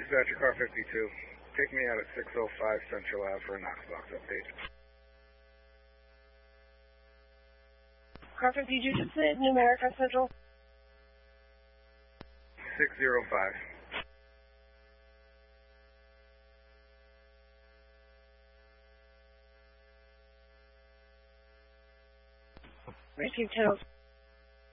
Dispatcher car 52. Take me out at 605 Central Ave for a Knox box update. Car 52, just the New America Central. 605. Received 10.